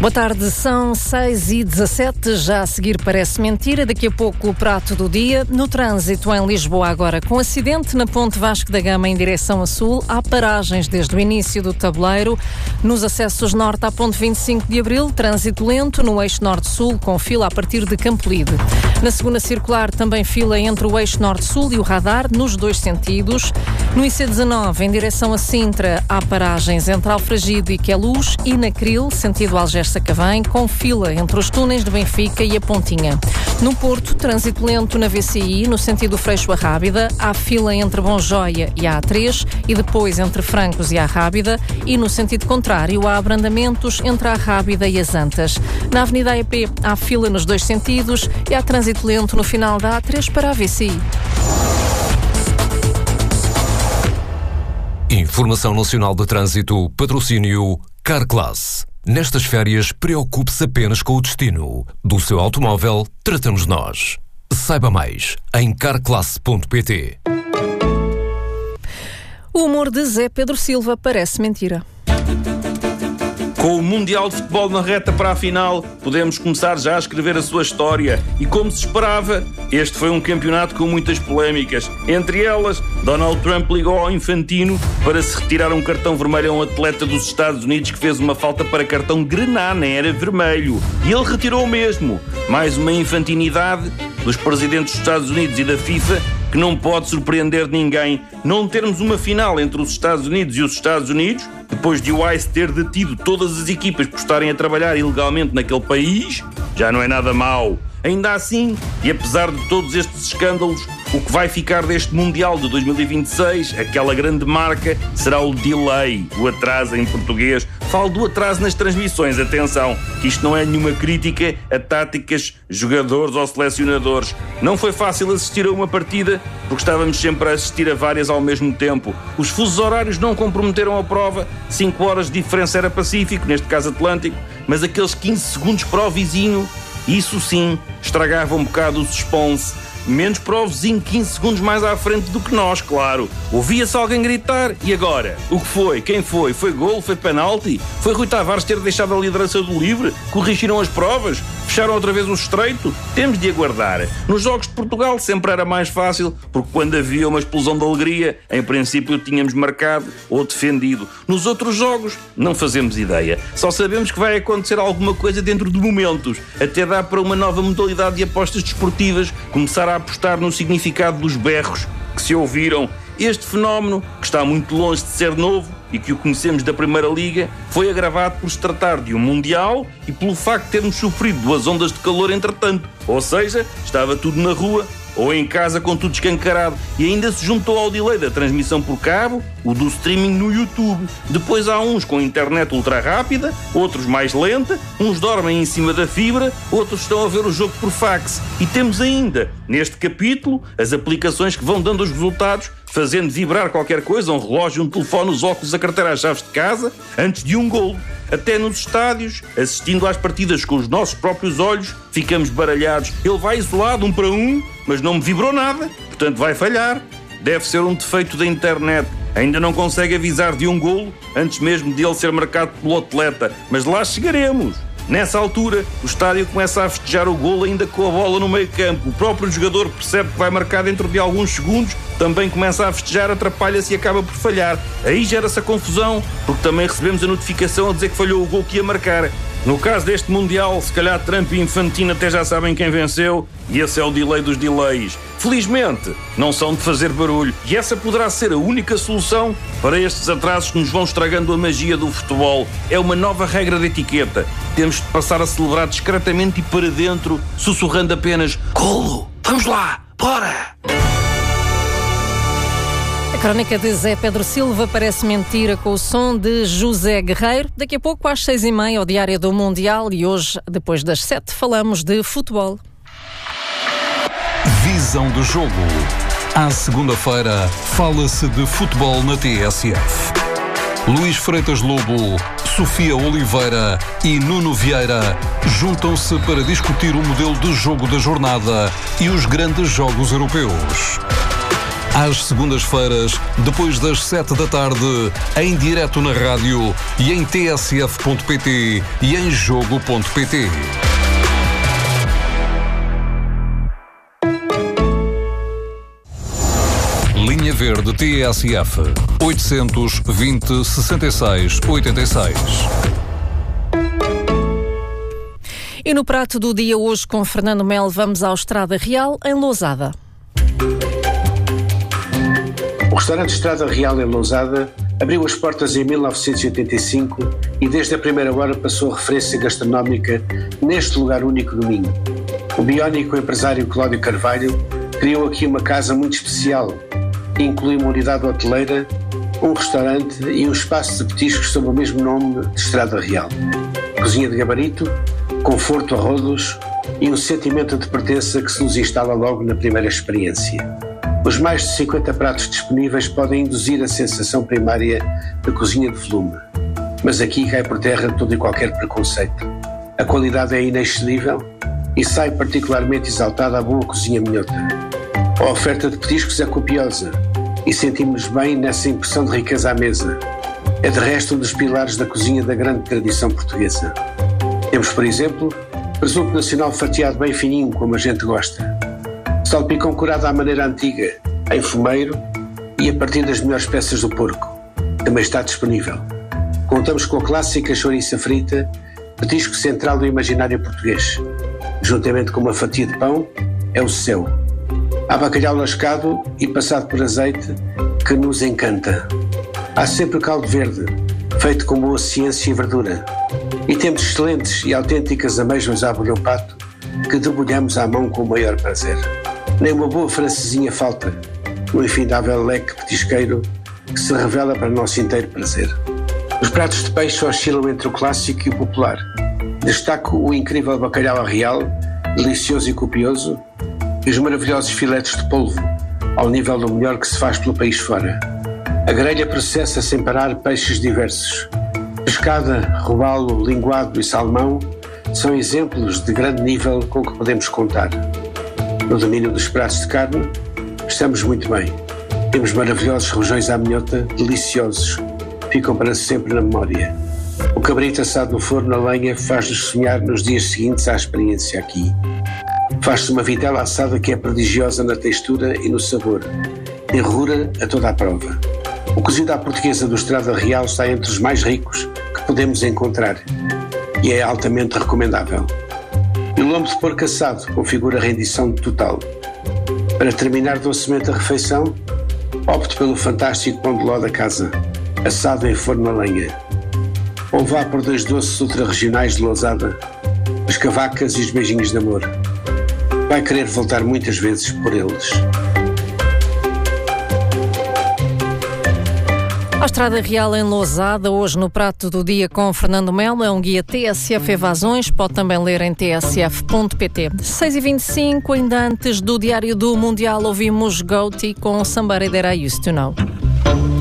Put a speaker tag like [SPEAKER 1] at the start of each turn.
[SPEAKER 1] Boa tarde, são 6h17, já a seguir parece mentira, daqui a pouco o prato do dia. No trânsito em Lisboa agora, com acidente na ponte Vasco da Gama em direção a sul, há paragens desde o início do tabuleiro. Nos acessos norte à ponte 25 de Abril, trânsito lento no eixo norte-sul, com fila a partir de Campolide. Na segunda circular, também fila entre o eixo norte-sul e o radar, nos dois sentidos. No IC19, em direção a Sintra, há paragens entre Alfragide e Queluz e na Cril, sentido Algés-Sacavém, com fila entre os túneis de Benfica e a Pontinha. No Porto, trânsito lento na VCI, no sentido Freixo-Arrábida, há fila entre Bonjoia e a A3 e depois entre Francos e a Rábida, e no sentido contrário há abrandamentos entre a Rábida e as Antas. Na Avenida AEP há fila nos dois sentidos e há trânsito lento no final da A3 para a VCI.
[SPEAKER 2] Informação Nacional de Trânsito, patrocínio Carclass. Nestas férias, preocupe-se apenas com o destino. Do seu automóvel, tratamos nós. Saiba mais em carclass.pt.
[SPEAKER 1] O humor de Zé Pedro Silva parece mentira.
[SPEAKER 3] Com o Mundial de Futebol na reta para a final, podemos começar já a escrever a sua história. E como se esperava, este foi um campeonato com muitas polémicas. Entre elas, Donald Trump ligou ao Infantino para se retirar um cartão vermelho a um atleta dos Estados Unidos que fez uma falta para cartão grená, nem era vermelho. E ele retirou o mesmo. Mais uma infantinidade dos presidentes dos Estados Unidos e da FIFA, que não pode surpreender ninguém. Não termos uma final entre os Estados Unidos e os Estados Unidos, depois de o ICE ter detido todas as equipas por estarem a trabalhar ilegalmente naquele país, já não é nada mau. Ainda assim, e apesar de todos estes escândalos, o que vai ficar deste Mundial de 2026, aquela grande marca, será o delay, o atraso em português. Falo do atraso nas transmissões, atenção, que isto não é nenhuma crítica a táticas, jogadores ou selecionadores. Não foi fácil assistir a uma partida, porque estávamos sempre a assistir a várias ao mesmo tempo. Os fusos horários não comprometeram a prova, 5 horas de diferença era Pacífico, neste caso Atlântico, mas aqueles 15 segundos para o vizinho, isso sim, estragava um bocado o suspense. Menos para o vizinho 15 segundos mais à frente do que nós, claro. Ouvia-se alguém gritar, e agora? O que foi? Quem foi? Foi golo? Foi penalti? Foi Rui Tavares ter deixado a liderança do livre? Corrigiram as provas? Fecharam outra vez o estreito? Temos de aguardar. Nos Jogos de Portugal sempre era mais fácil, porque quando havia uma explosão de alegria, em princípio tínhamos marcado ou defendido. Nos outros jogos, não fazemos ideia. Só sabemos que vai acontecer alguma coisa dentro de momentos. Até dá para uma nova modalidade de apostas desportivas começar a apostar no significado dos berros que se ouviram. Este fenómeno, que está muito longe de ser novo e que o conhecemos da Primeira Liga, foi agravado por se tratar de um Mundial e pelo facto de termos sofrido 2 ondas de calor entretanto. Ou seja, estava tudo na rua ou em casa com tudo escancarado, e ainda se juntou ao delay da transmissão por cabo, o do streaming no YouTube. Depois há uns com internet ultra rápida, outros mais lenta, uns dormem em cima da fibra, outros estão a ver o jogo por fax. E temos ainda, neste capítulo, as aplicações que vão dando os resultados, fazendo vibrar qualquer coisa, um relógio, um telefone, os óculos, a carteira, as chaves de casa, antes de um golo. Até nos estádios, assistindo às partidas com os nossos próprios olhos, ficamos baralhados. Ele vai isolado 1 para 1, mas não me vibrou nada, portanto vai falhar. Deve ser um defeito da internet. Ainda não consegue avisar de um golo antes mesmo de ele ser marcado pelo atleta, mas lá chegaremos. Nessa altura, o estádio começa a festejar o golo ainda com a bola no meio campo. O próprio jogador percebe que vai marcar dentro de alguns segundos, também começa a festejar, atrapalha-se e acaba por falhar. Aí gera-se a confusão, porque também recebemos a notificação a dizer que falhou o golo que ia marcar. No caso deste Mundial, se calhar Trump e Infantino até já sabem quem venceu, e esse é o delay dos delays. Felizmente, não são de fazer barulho, e essa poderá ser a única solução para estes atrasos que nos vão estragando a magia do futebol. É uma nova regra de etiqueta. Temos de passar a celebrar discretamente e para dentro, sussurrando apenas: golo! Vamos lá! Bora!
[SPEAKER 1] A crónica de Zé Pedro Silva parece mentira, com o som de José Guerreiro. Daqui a pouco, às 6h30, o Diário do Mundial, e hoje, depois das 7, falamos de futebol.
[SPEAKER 2] Visão do jogo. À segunda-feira, fala-se de futebol na TSF. Luís Freitas Lobo, Sofia Oliveira e Nuno Vieira juntam-se para discutir o modelo de jogo da jornada e os grandes jogos europeus. Às segundas-feiras, depois das 7 da tarde, em direto na rádio e em tsf.pt e em jogo.pt. Linha Verde TSF 820 66 86.
[SPEAKER 1] E no prato do dia hoje com Fernando Melo vamos à Estrada Real em Lousada.
[SPEAKER 4] O restaurante Estrada Real em Lousada abriu as portas em 1985 e desde a primeira hora passou a referência gastronómica neste lugar único do Minho. O biónico empresário Cláudio Carvalho criou aqui uma casa muito especial, que inclui uma unidade hoteleira, um restaurante e um espaço de petiscos sob o mesmo nome de Estrada Real. Cozinha de gabarito, conforto a rodos e um sentimento de pertença que se nos instala logo na primeira experiência. Os mais de 50 pratos disponíveis podem induzir a sensação primária de cozinha de volume, mas aqui cai por terra todo e qualquer preconceito. A qualidade é inexcedível e sai particularmente exaltada a boa cozinha minhota. A oferta de petiscos é copiosa e sentimos bem nessa impressão de riqueza à mesa. É de resto um dos pilares da cozinha da grande tradição portuguesa. Temos, por exemplo, presunto nacional fatiado bem fininho, como a gente gosta. Salpicão curado à maneira antiga, em fumeiro e a partir das melhores peças do porco. Também está disponível. Contamos com a clássica chouriça frita, petisco central do imaginário português. Juntamente com uma fatia de pão, é o céu. Há bacalhau lascado e passado por azeite, que nos encanta. Há sempre o caldo verde, feito com boa ciência e verdura. E temos excelentes e autênticas amêijoas à bolhão pato, que debulhamos à mão com o maior prazer. Nem uma boa francesinha falta, no infindável leque petisqueiro que se revela para nosso inteiro prazer. Os pratos de peixe oscilam entre o clássico e o popular. Destaco o incrível bacalhau à real, delicioso e copioso, e os maravilhosos filetes de polvo, ao nível do melhor que se faz pelo país fora. A grelha processa sem parar peixes diversos. Pescada, robalo, linguado e salmão são exemplos de grande nível com que podemos contar. No domínio dos pratos de carne, estamos muito bem. Temos maravilhosos rojões à minhota, deliciosos, ficam para sempre na memória. O cabrito assado no forno a lenha faz-nos sonhar nos dias seguintes à experiência aqui. Faz-se uma vitela assada que é prodigiosa na textura e no sabor. Enrura a toda a prova. O cozido à portuguesa do Estrada Real está entre os mais ricos que podemos encontrar e é altamente recomendável. E o lombo de porco assado configura a rendição total. Para terminar docemente a refeição, opte pelo fantástico pão de ló da casa, assado em forno a lenha. Ou vá por 2 doces ultra-regionais de Lousada, as cavacas e os beijinhos de amor. Vai querer voltar muitas vezes por eles.
[SPEAKER 1] A Estrada Real em Lousada, hoje no prato do dia com Fernando Melo, é um guia TSF Evasões, pode também ler em tsf.pt. 6h25, ainda antes do Diário do Mundial, ouvimos Gouti com Somebody That I Used to Know.